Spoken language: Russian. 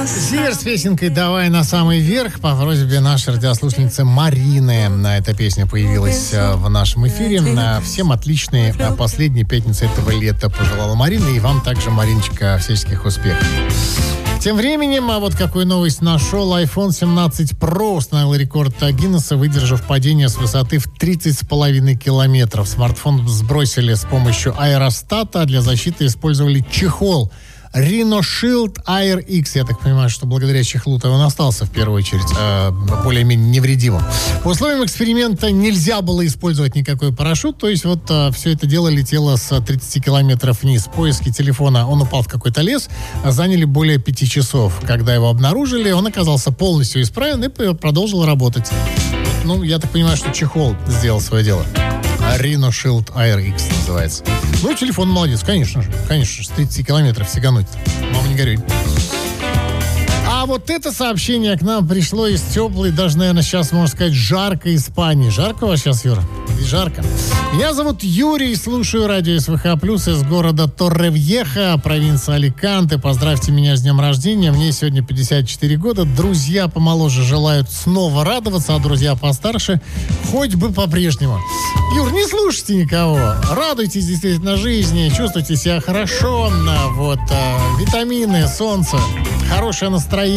Зиверт с песенкой «Давай на самый верх» по просьбе нашей радиослушницы Марины. Эта песня появилась в нашем эфире. Всем отличной последней пятницы этого лета пожелала Марина. И вам также, Мариночка, всяческих успехов. Тем временем, а вот какую новость нашел, iPhone 17 Pro установил рекорд Гиннесса, выдержав падение с высоты в 30,5 километров. Смартфон сбросили с помощью аэростата, а для защиты использовали чехол Rhino Shield Air X. Я так понимаю, что благодаря чехлу-то он остался в первую очередь более-менее невредимым. По условиям эксперимента нельзя было использовать никакой парашют, то есть вот все это дело летело с 30 километров вниз. Поиски телефона, он упал в какой-то лес, заняли более 5 часов. Когда его обнаружили, он оказался полностью исправен и продолжил работать. Ну, я так понимаю, что чехол сделал свое дело. Rhino Shield Air X называется. Ну, телефон молодец, конечно же. Конечно, с 30 километров сигануть. Мама, не горюй. А вот это сообщение к нам пришло из теплой, даже, наверное, сейчас, можно сказать, жаркой Испании. Жарко у вас сейчас, Юра? Жарко. Меня зовут Юрий, слушаю радио СВХ Плюс из города Торревьеха, провинция Аликанте. Поздравьте меня с днем рождения. Мне сегодня 54 года. Друзья помоложе желают снова радоваться, а друзья постарше хоть бы по-прежнему. Юр, не слушайте никого. Радуйтесь действительно жизни, чувствуйте себя хорошо. Вот, витамины, солнце, хорошее настроение.